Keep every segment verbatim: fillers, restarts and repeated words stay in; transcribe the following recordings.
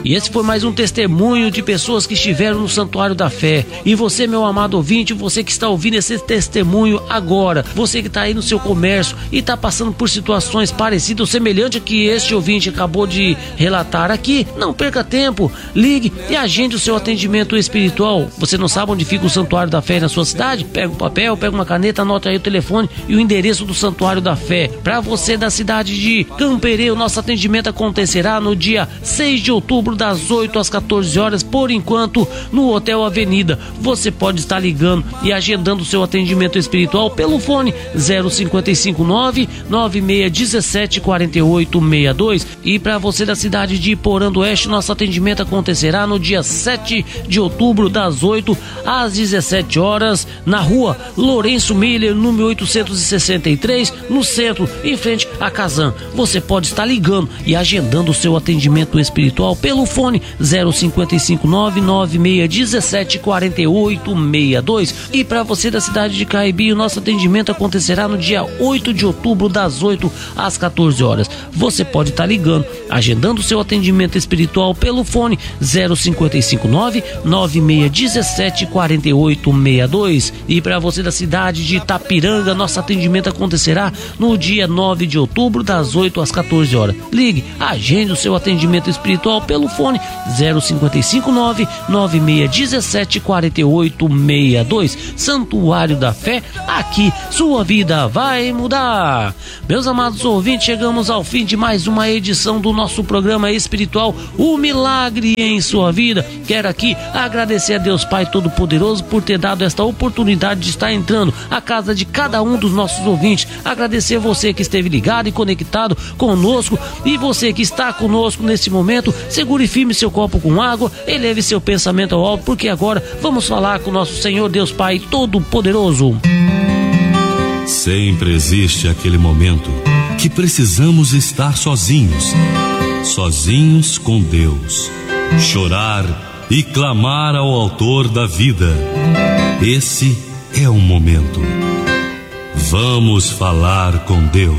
E esse foi mais um testemunho de pessoas que estiveram no Santuário da Fé. E você, meu amado ouvinte, você que está ouvindo esse testemunho agora, você que está aí no seu comércio e está passando por situações parecidas ou semelhantes que este ouvinte acabou de relatar aqui, não perca tempo, ligue e agende o seu atendimento espiritual. Você não sabe onde fica o Santuário da Fé na sua cidade? Pega um papel, pega uma caneta, anota aí o telefone e o endereço do Santuário da Fé. Para você da cidade de Camperê, o nosso atendimento acontecerá no dia seis de outubro, das oito às quatorze horas, por enquanto, no Hotel Avenida. Você pode estar ligando e agendando o seu atendimento espiritual pelo fone zero cinco cinco nove, nove seis um sete, quatro oito seis dois. E para você da cidade de Iporã do Oeste, nosso atendimento acontecerá no dia sete de outubro, das oito às dezessete horas, na rua Lourenço Miller, número oitocentos e sessenta e três, no centro, em frente a Casan. Você pode estar ligando e agendando o seu atendimento espiritual pelo fone zero cinco cinco nove, nove seis um sete, quatro oito seis dois. E para você da cidade de Caibi, o nosso atendimento acontecerá no dia oito de outubro, das oito às quatorze horas. Você pode estar ligando, agendando o seu atendimento espiritual pelo fone zero cinco cinco nove, nove seis um sete, quatro oito seis dois. E para você da cidade de Itapiranga, nosso atendimento acontecerá no dia nove de outubro, das oito às quatorze horas. Ligue, agende o seu atendimento espiritual pelo fone zero cinco cinco nove, nove seis um sete, quatro oito seis dois. Santuário da Fé, aqui sua vida vai mudar. Meus amados ouvintes, chegamos ao fim de mais uma edição do nosso programa espiritual, O Milagre em Sua Vida. Quero aqui agradecer a Deus Pai Todo-Poderoso por ter dado esta oportunidade de estar entrando à casa de cada um dos nossos ouvintes. Agradecer você que esteve ligado e conectado conosco, e você que está conosco nesse momento, segure firme seu copo com água, eleve seu pensamento ao alto, porque agora vamos falar com o nosso Senhor Deus Pai Todo-Poderoso. Sempre existe aquele momento que precisamos estar sozinhos, sozinhos com Deus, chorar e clamar ao Autor da vida. Esse é o momento. Vamos falar com Deus.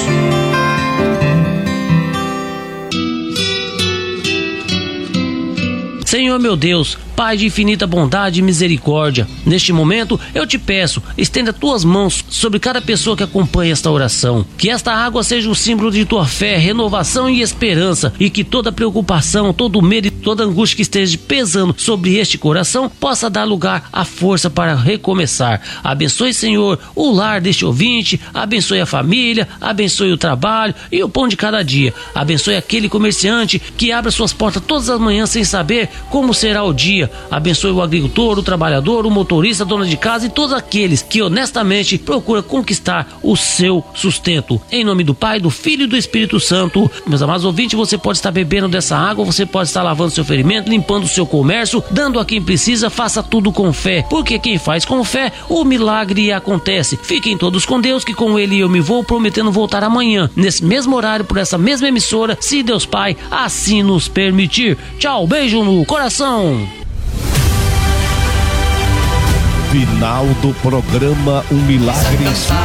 Senhor meu Deus, Pai de infinita bondade e misericórdia, neste momento eu te peço, estenda tuas mãos sobre cada pessoa que acompanha esta oração. Que esta água seja o símbolo de tua fé, renovação e esperança, e que toda preocupação, todo medo e toda angústia que esteja pesando sobre este coração possa dar lugar à força para recomeçar. Abençoe, Senhor, o lar deste ouvinte, abençoe a família, abençoe o trabalho e o pão de cada dia. Abençoe aquele comerciante que abre suas portas todas as manhãs sem saber como será o dia. Abençoe o agricultor, o trabalhador, o motorista, a dona de casa e todos aqueles que honestamente procuram conquistar o seu sustento. Em nome do Pai, do Filho e do Espírito Santo. Meus amados ouvintes, você pode estar bebendo dessa água, você pode estar lavando seu ferimento, limpando o seu comércio, dando a quem precisa. Faça tudo com fé, porque quem faz com fé, o milagre acontece. Fiquem todos com Deus, que com Ele eu me vou, prometendo voltar amanhã, nesse mesmo horário, por essa mesma emissora, se Deus Pai assim nos permitir. Tchau, beijo no coração. Final do programa Um Milagre em Sua